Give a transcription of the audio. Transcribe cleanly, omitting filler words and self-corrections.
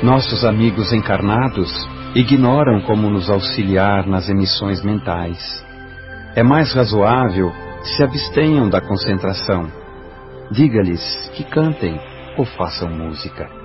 Nossos amigos encarnados ignoram como nos auxiliar nas emissões mentais. É mais razoável se abstenham da concentração. Diga-lhes que cantem ou façam música.